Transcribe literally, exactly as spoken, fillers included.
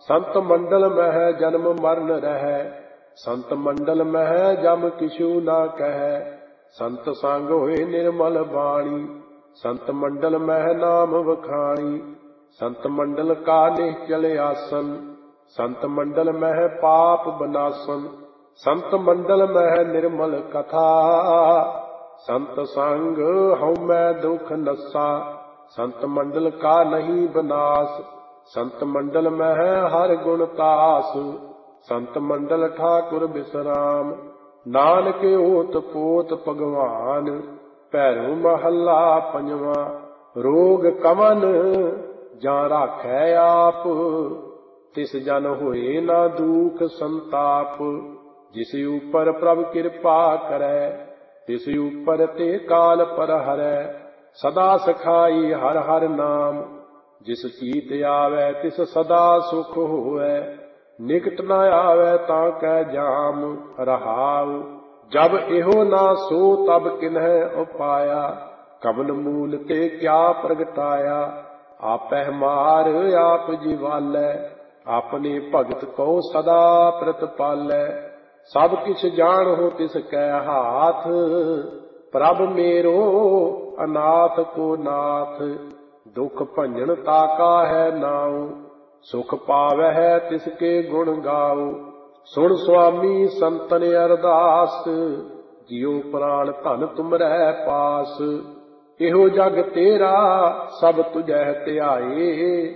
संत मंडल मह जन्म मरण रहै, संत मंडल मह जम किछु ना कहै। संत संग होए निर्मल बाणी, संत मंडल मह नाम वखाणी। संत मंडल का निश्चल आसन, संत मंडल मह पाप बनासन। संत मंडल मह निर्मल कथा, संत संग हउमै दुख नसा। संत मंडल का नहीं बनास, संत मंडल मह हर गुण तास। संत मंडल ठाकुर विश्राम, नानक ओत पोत भगवान। भैरो महला पंजवा, रोग कवन जा राखै आप। तिस जन होए ना दुख संताप, जिस ऊपर प्रभ कृपा करै। तिस ऊपर ते काल पर हरै, सदा सखाई हर हर नाम। जिस चीत आवै तिस सदा सुख होवै, निकट न आवै तां कै जाम रहाउ। जब एहो ना सो तब किन्है उपाया, कवन मूल ते क्या प्रगटाया। आपै मार आप जिवालै, अपने भगत को सदा प्रतिपालै। सब किछ जान हो तिसकै हाथ, प्रभ मेरो अनाथ को नाथ। दुख भंजन ताका है नाउ, सुख पावै तिसके गुण गाओ। सुन स्वामी संतन अरदास, जियो प्राण धन तुमरै पास। एहो जग तेरा सब तुझै ध्याए,